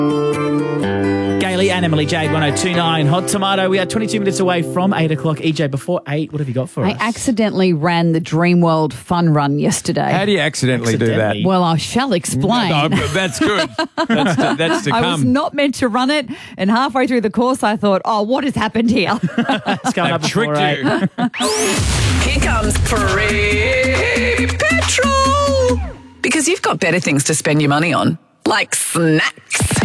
Gailey and Emily Jade, 102.9 Hot Tomato. We are 22 minutes away from 8 o'clock. EJ, before 8, what have you got for us? I accidentally ran the Dreamworld fun run yesterday. How do you accidentally do that? Well, I shall explain. No, but that's good. That's to come. I was not meant to run it, and halfway through the course, I thought, oh, what has happened here? It's coming up before tricked 8. you. Here comes free petrol. Because you've got better things to spend your money on, like snacks.